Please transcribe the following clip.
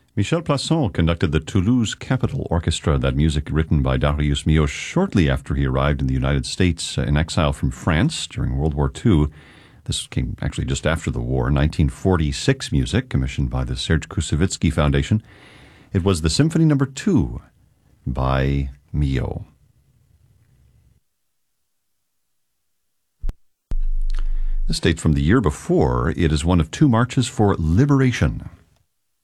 Michel Plasson conducted the Toulouse Capitol Orchestra, that music written by Darius Milhaud shortly after he arrived in the United States in exile from France during World War II. This came actually just after the war, 1946 music commissioned by the Serge Koussevitzky Foundation. It was the Symphony No. 2 by Milhaud. This dates from the year before. It is one of two marches for liberation.